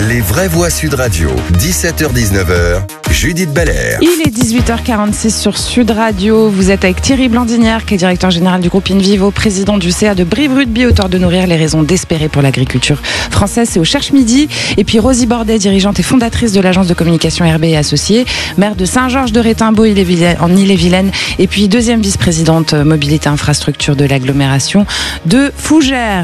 Les vraies voix Sud Radio, 17h-19h, Judith Belair. Il est 18h46 sur Sud Radio. Vous êtes avec Thierry Blandinière, qui est directeur général du groupe InVivo, président du CA de Brive-Rugby, auteur de Nourrir les raisons d'espérer pour l'agriculture française. C'est au Cherche Midi. Et puis Rosie Bordet, dirigeante et fondatrice de l'agence de communication RB et Associés, maire de Saint-Georges-de-Rétimbaud en Ille-et-Vilaine. Et puis deuxième vice-présidente mobilité infrastructure de l'agglomération de Fougères.